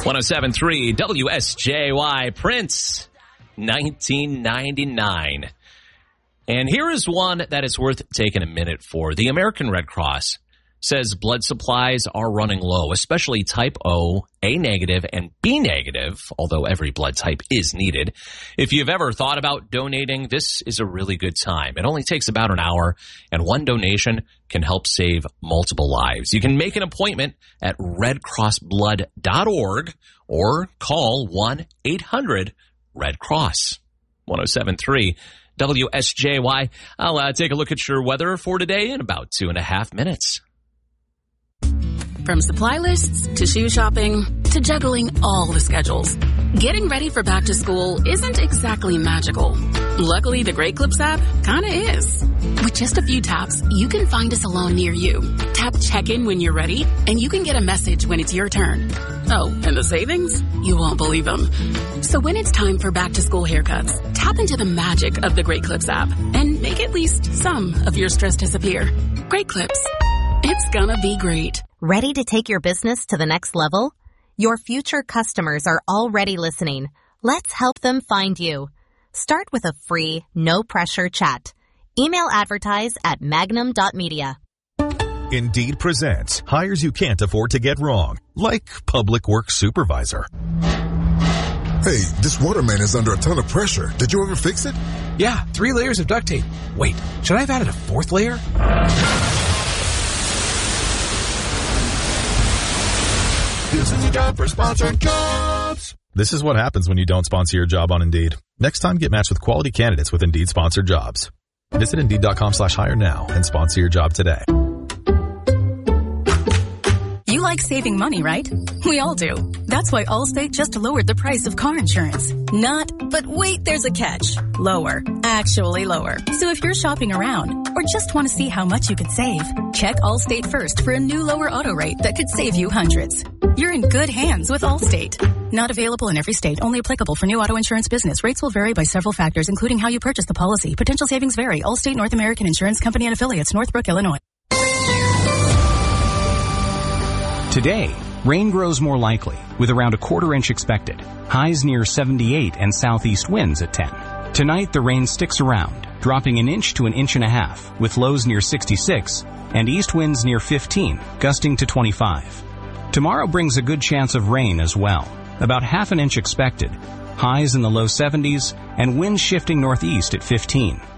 107.3 WSJY, Prince, 1999. And here is one that is worth taking a minute for. The American Red Cross says blood supplies are running low, especially type O, A negative, and B negative, although every blood type is needed. If you've ever thought about donating, this is a really good time. It only takes about an hour, and one donation can help save multiple lives. You can make an appointment at redcrossblood.org or call 1-800-RED-CROSS. 107.3 WSJY. I'll take a look at your weather for today in about 2.5 minutes. From supply lists to shoe shopping to juggling all the schedules, getting ready for back to school isn't exactly magical. Luckily, the Great Clips app kinda is. With just a few taps, you can find a salon near you. Tap check-in when you're ready, and you can get a message when it's your turn. Oh, and the savings? You won't believe them. So when it's time for back to school haircuts, tap into the magic of the Great Clips app and make at least some of your stress disappear. Great Clips. It's gonna be great. Ready to take your business to the next level? Your future customers are already listening. Let's help them find you. Start with a free, no-pressure chat. Email advertise at magnum.media. Indeed presents hires you can't afford to get wrong, like public works supervisor. Hey, this water main is under a ton of pressure. Did you ever fix it? Yeah, 3 layers of duct tape. Wait, should I have added a 4th layer? This is a job for sponsored jobs. This is what happens when you don't sponsor your job on Indeed. Next time, get matched with quality candidates with Indeed sponsored jobs. Visit Indeed.com/hire now and sponsor your job today. You like saving money, right? We all do. That's why Allstate just lowered the price of car insurance. But wait, there's a catch. Lower. Actually lower. So if you're shopping around or just want to see how much you could save, check Allstate first for a new lower auto rate that could save you hundreds. You're in good hands with Allstate. Not available in every state. Only applicable for new auto insurance business. Rates will vary by several factors, including how you purchase the policy. Potential savings vary. Allstate North American Insurance Company and Affiliates, Northbrook, Illinois. Today, rain grows more likely, with around a 1/4 inch expected. Highs near 78 and southeast winds at 10. Tonight, the rain sticks around, dropping 1 inch to 1.5 inches, with lows near 66 and east winds near 15, gusting to 25. Tomorrow brings a good chance of rain as well, about 1/2 inch expected. Highs in the low 70s and winds shifting northeast at 15.